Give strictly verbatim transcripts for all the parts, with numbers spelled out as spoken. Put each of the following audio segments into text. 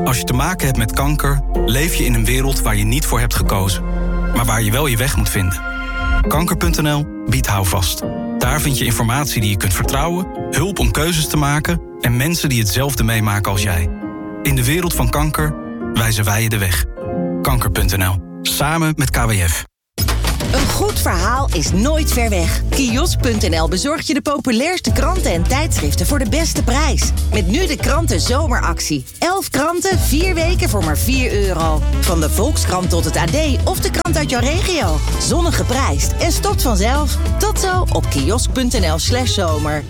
Als je te maken hebt met kanker, leef je in een wereld waar je niet voor hebt gekozen. Maar waar je wel je weg moet vinden. Kanker punt n l biedt houvast. Daar vind je informatie die je kunt vertrouwen, hulp om keuzes te maken en mensen die hetzelfde meemaken als jij. In de wereld van kanker wijzen wij je de weg. Kanker punt n l. Samen met K W F. Een goed verhaal is nooit ver weg. Kiosk punt n l bezorgt je de populairste kranten en tijdschriften voor de beste prijs. Met nu de kranten zomeractie. elf kranten, vier weken voor maar vier euro. Van de Volkskrant tot het A D of de krant uit jouw regio. Zonnig geprijsd en stopt vanzelf. Tot zo op kiosk punt n l slash zomer.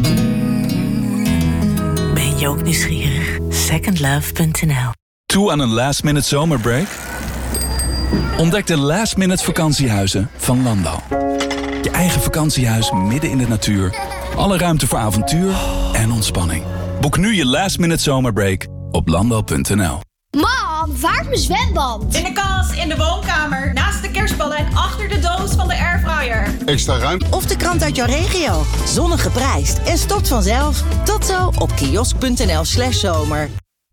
Ben je ook nieuwsgierig? second love punt n l. Toe aan een last minute zomerbreak? Ontdek de last minute vakantiehuizen van Landal. Je eigen vakantiehuis midden in de natuur. Alle ruimte voor avontuur en ontspanning. Boek nu je last minute zomerbreak op landal punt n l. Mam, waar is mijn zwembad? In de kast, in de woonkamer, naast de kerstballen en achter de doos van de airfryer. Extra ruimte. Of de krant uit jouw regio. Zonnig geprijsd en stopt vanzelf. Tot zo op kiosk punt n l slash zomer.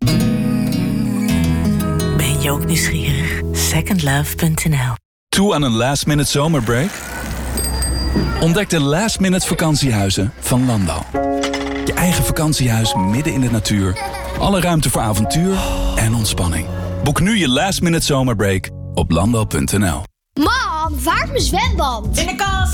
Ben je ook nieuwsgierig? second love punt n l. Toe aan een last minute zomerbreak? Ontdek de last minute vakantiehuizen van Landal. Je eigen vakantiehuis midden in de natuur. Alle ruimte voor avontuur en ontspanning. Boek nu je last minute zomerbreak op landal punt n l. Mam, waar is mijn zwembad? In de kast.